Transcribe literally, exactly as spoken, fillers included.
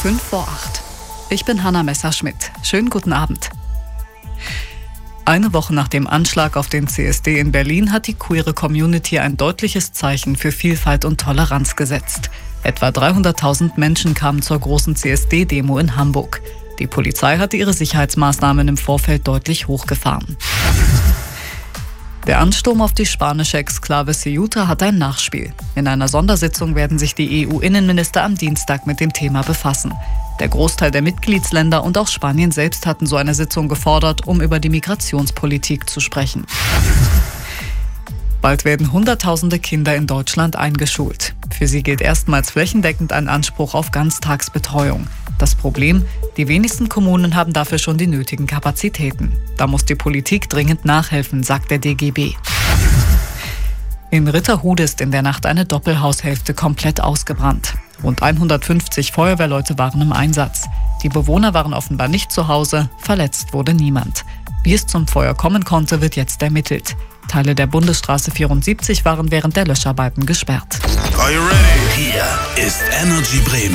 Fünf vor acht. Ich bin Hanna Messerschmidt. Schönen guten Abend. Eine Woche nach dem Anschlag auf den C S D in Berlin hat die queere Community ein deutliches Zeichen für Vielfalt und Toleranz gesetzt. Etwa dreihunderttausend Menschen kamen zur großen C S D-Demo in Hamburg. Die Polizei hatte ihre Sicherheitsmaßnahmen im Vorfeld deutlich hochgefahren. Der Ansturm auf die spanische Exklave Ceuta hat ein Nachspiel. In einer Sondersitzung werden sich die E U-Innenminister am Dienstag mit dem Thema befassen. Der Großteil der Mitgliedsländer und auch Spanien selbst hatten so eine Sitzung gefordert, um über die Migrationspolitik zu sprechen. Bald werden Hunderttausende Kinder in Deutschland eingeschult. Für sie gilt erstmals flächendeckend ein Anspruch auf Ganztagsbetreuung. Das Problem: Die wenigsten Kommunen haben dafür schon die nötigen Kapazitäten. Da muss die Politik dringend nachhelfen, sagt der D G B. In Ritterhut ist in der Nacht eine Doppelhaushälfte komplett ausgebrannt. Rund hundertfünfzig Feuerwehrleute waren im Einsatz. Die Bewohner waren offenbar nicht zu Hause, verletzt wurde niemand. Wie es zum Feuer kommen konnte, wird jetzt ermittelt. Teile der Bundesstraße vierundsiebzig waren während der Löscharbeiten gesperrt. Are you ready? Hier ist Energy Bremen.